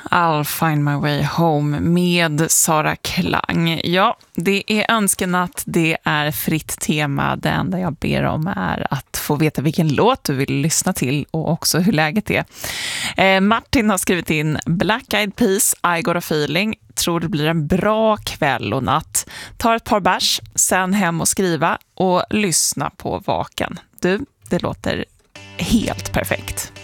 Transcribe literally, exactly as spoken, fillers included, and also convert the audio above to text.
I'll find my way home med Sara Klang. Ja, det är önskenatt, det är fritt tema. Det enda jag ber om är att få veta vilken låt du vill lyssna till och också hur läget är. Eh, Martin har skrivit in Black Eyed Peas, I Got a Feeling. Tror det blir en bra kväll och natt. Tar ett par bärs, sen hem och skriva och lyssna på Vaken. Du, det låter helt perfekt.